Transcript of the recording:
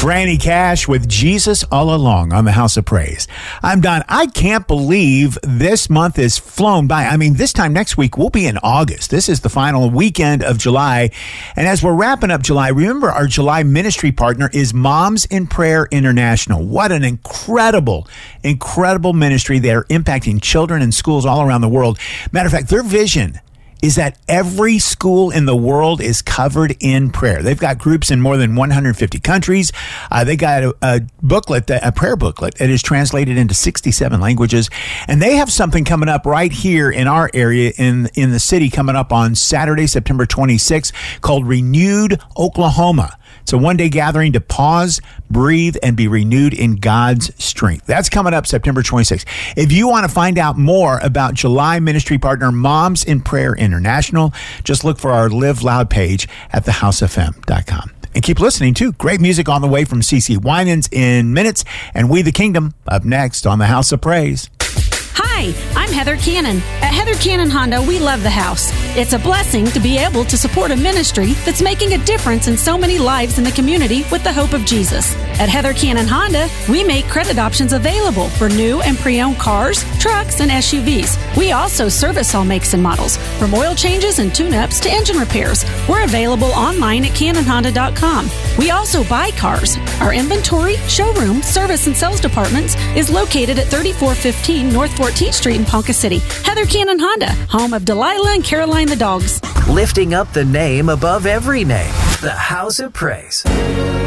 Franny Cash with Jesus All Along on the House of Praise. I'm Don. I can't believe this month is flown by. I mean, this time next week, we'll be in August. This is the final weekend of July. And as we're wrapping up July, remember our July ministry partner is Moms in Prayer International. What an incredible ministry. They're impacting children in schools all around the world. Matter of fact, their vision is that every school in the world is covered in prayer. They've got groups in more than 150 countries. They got a booklet, a prayer booklet that is translated into 67 languages. And they have something coming up right here in our area in the city coming up on Saturday, September 26th called Renewed Oklahoma. It's a one-day gathering to pause, breathe, and be renewed in God's strength. That's coming up September 26th. If you want to find out more about July ministry partner Moms in Prayer International, just look for our Live Loud page at thehousefm.com. And keep listening, too. Great music on the way from CeCe Winans in minutes. And We the Kingdom up next on the House of Praise. Hi, I'm Heather Cannon. At Heather Cannon Honda, we love the house. It's a blessing to be able to support a ministry that's making a difference in so many lives in the community with the hope of Jesus. At Heather Cannon Honda, we make credit options available for new and pre-owned cars, trucks, and SUVs. We also service all makes and models, from oil changes and tune-ups to engine repairs. We're available online at CannonHonda.com. We also buy cars. Our inventory, showroom, service, and sales departments is located at 3415 North 14th Street in Ponca City. Heather Cannon Honda, home of Delilah and Caroline the dogs. Lifting up the name above every name. The House of Praise.